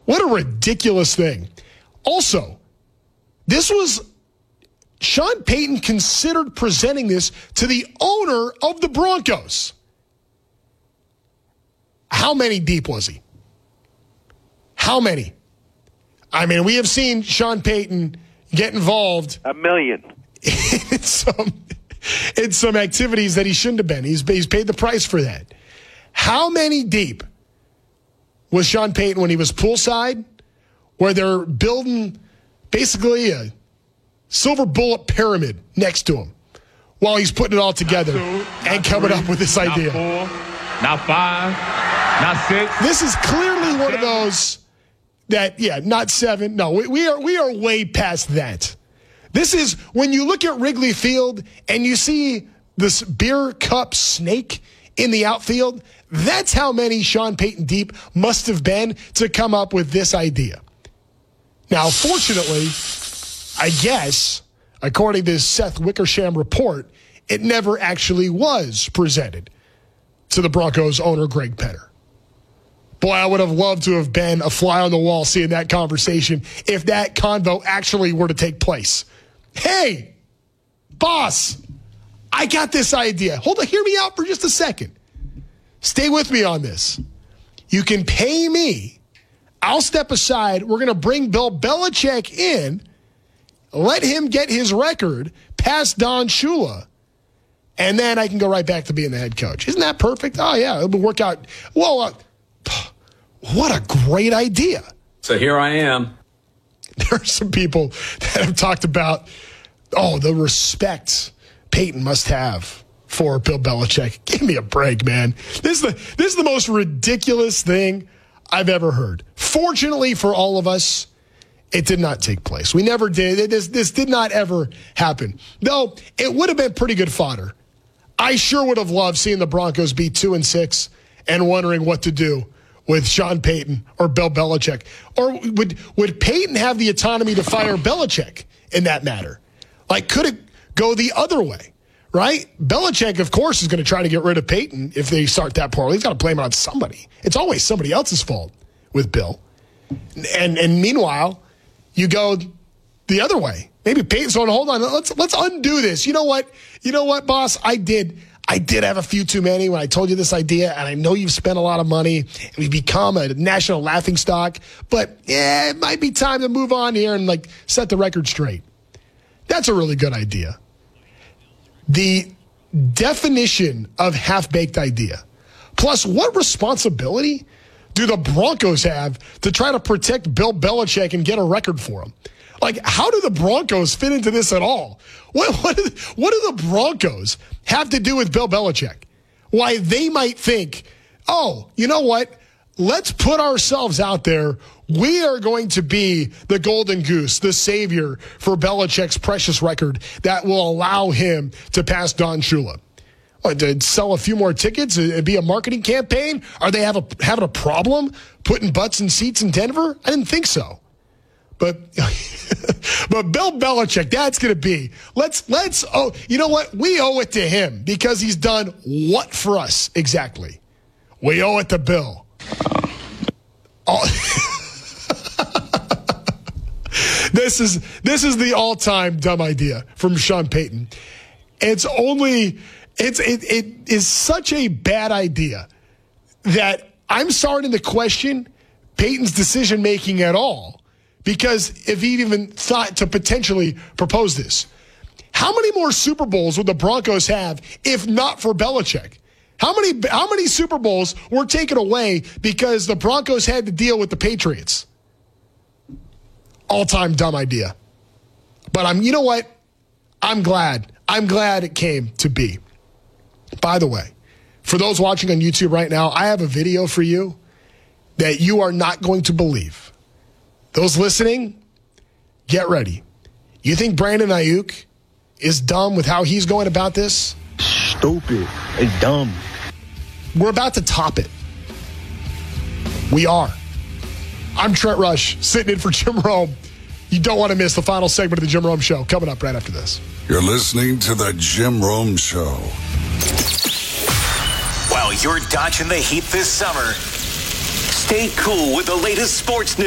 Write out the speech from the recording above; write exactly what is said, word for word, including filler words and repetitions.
What a ridiculous thing. Also, this was Sean Payton considered presenting this to the owner of the Broncos. How many deep was he? How many? I mean, we have seen Sean Payton get involved. A million. In some, in some activities that he shouldn't have been. He's, he's paid the price for that. How many deep was Sean Payton when he was poolside, where they're building basically a silver bullet pyramid next to him while he's putting it all together two, and coming three, up with this idea? Not four, not five, not six. This is clearly one of those that, yeah, not seven. No, we, we are we are way past that. This is when you look at Wrigley Field and you see this beer cup snake in the outfield. That's how many Sean Payton deep must have been to come up with this idea. Now, fortunately, I guess, according to Seth Wickersham report, it never actually was presented to the Broncos owner, Greg Penner. Boy, I would have loved to have been a fly on the wall seeing that conversation if that convo actually were to take place. Hey, boss, I got this idea. Hold on, hear me out for just a second. Stay with me on this. You can pay me. I'll step aside. We're going to bring Bill Belichick in, let him get his record past Don Shula, and then I can go right back to being the head coach. Isn't that perfect? Oh, yeah, it'll work out. Well, uh, what a great idea. So here I am. There are some people that have talked about, oh, the respect Peyton must have for Bill Belichick. Give me a break, man. This is the this is the most ridiculous thing I've ever heard. Fortunately for all of us, it did not take place. We never did. This, this did not ever happen. Though it would have been pretty good fodder. I sure would have loved seeing the Broncos be two and six and wondering what to do with Sean Payton or Bill Belichick. Or would would Payton have the autonomy to fire Belichick in that matter? Like, could it go the other way? Right? Belichick, of course, is going to try to get rid of Peyton if they start that poorly. He's got to blame it on somebody. It's always somebody else's fault with Bill. And and meanwhile, you go the other way. Maybe Peyton's going, hold on, let's let's undo this. You know what? You know what, boss? I did I did have a few too many when I told you this idea, and I know you've spent a lot of money, and we've become a national laughingstock, but yeah, it might be time to move on here and like set the record straight. That's a really good idea. The definition of half-baked idea. Plus, what responsibility do the Broncos have to try to protect Bill Belichick and get a record for him? Like, how do the Broncos fit into this at all? What, what, do, what do the Broncos have to do with Bill Belichick? Why they might think, oh, you know what? Let's put ourselves out there. We are going to be the golden goose, the savior for Belichick's precious record that will allow him to pass Don Shula. What, to sell a few more tickets and be a marketing campaign? Are they have a, having a problem putting butts in seats in Denver? I didn't think so. But but Bill Belichick, that's going to be. Let's, let's, oh, you know what? We owe it to him because he's done what for us exactly? We owe it to Bill. Oh. This is this is the all-time dumb idea from Sean Payton. It's only it's it, it is such a bad idea that I'm starting to question Payton's decision making at all, because if he even thought to potentially propose this, how many more Super Bowls would the Broncos have if not for Belichick? How many how many Super Bowls were taken away because the Broncos had to deal with the Patriots? All-time dumb idea. But I'm, you know what? I'm glad. I'm glad it came to be. By the way, for those watching on YouTube right now, I have a video for you that you are not going to believe. Those listening, get ready. You think Brandon Ayuk is dumb with how he's going about this? Stupid. It's dumb. We're about to top it. We are. I'm Trent Rush, sitting in for Jim Rome. You don't want to miss the final segment of the Jim Rome Show, coming up right after this. You're listening to the Jim Rome Show. While you're dodging the heat this summer, stay cool with the latest sports news.